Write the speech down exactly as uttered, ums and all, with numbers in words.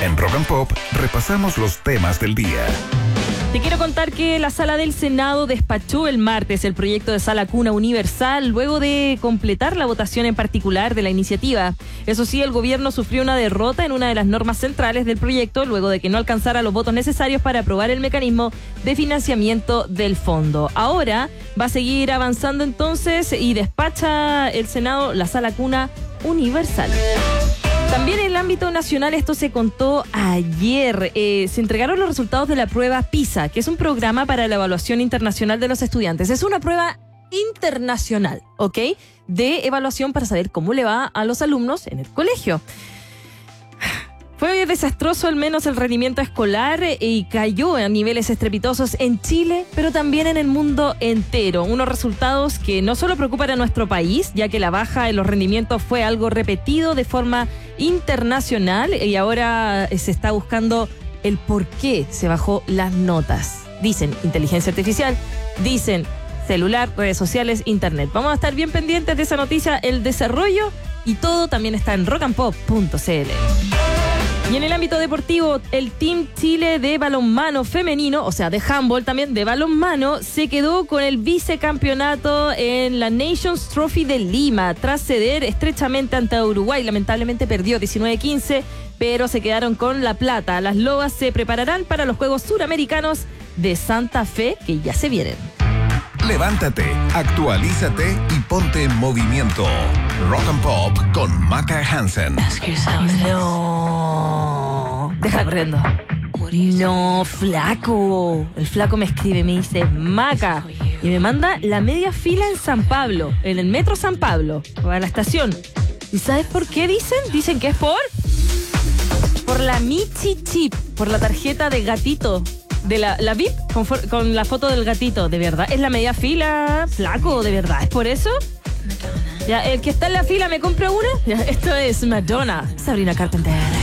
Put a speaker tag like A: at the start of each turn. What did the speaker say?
A: En Rock and Pop repasamos los temas del día.
B: Te quiero contar que la Sala del Senado despachó el martes el proyecto de sala cuna universal luego de completar la votación en particular de la iniciativa. Eso sí, el gobierno sufrió una derrota en una de las normas centrales del proyecto luego de que no alcanzara los votos necesarios para aprobar el mecanismo de financiamiento del fondo. Ahora va a seguir avanzando entonces y despacha el Senado la sala cuna universal. También en el ámbito nacional, esto se contó ayer, eh, se entregaron los resultados de la prueba PISA, que es un programa para la evaluación internacional de los estudiantes. Es una prueba internacional, ¿ok? De evaluación para saber cómo le va a los alumnos en el colegio. Fue desastroso al menos el rendimiento escolar y cayó a niveles estrepitosos en Chile, pero también en el mundo entero. Unos resultados que no solo preocupan a nuestro país, ya que la baja en los rendimientos fue algo repetido de forma internacional y ahora se está buscando el por qué se bajó las notas. Dicen inteligencia artificial, dicen celular, redes sociales, internet. Vamos a estar bien pendientes de esa noticia, el desarrollo y todo también está en rock and pop punto c l. Y en el ámbito deportivo, el Team Chile de balonmano femenino, o sea, de handball también, de balonmano, se quedó con el vicecampeonato en la Nations Trophy de Lima, tras ceder estrechamente ante Uruguay. Lamentablemente perdió diecinueve quince, pero se quedaron con la plata. Las Lobas se prepararán para los Juegos Suramericanos de Santa Fe, que ya se vienen.
A: Levántate, actualízate y ponte en movimiento. Rock and Pop con Maca Hansen.
B: No. Deja corriendo. No, flaco. El flaco me escribe, me dice Maca. Y me manda la media fila en San Pablo, en el metro San Pablo, para la estación. ¿Y sabes por qué dicen? Dicen que es por... Por la Michi Chip, por la tarjeta de gatito. De la, la V I P con, for, con la foto del gatito. ¿De verdad? ¿Es la media fila, flaco? ¿De verdad? ¿Es por eso? Ya, el que está en la fila me compra una. Ya, esto es Madonna, Sabrina Carpenter.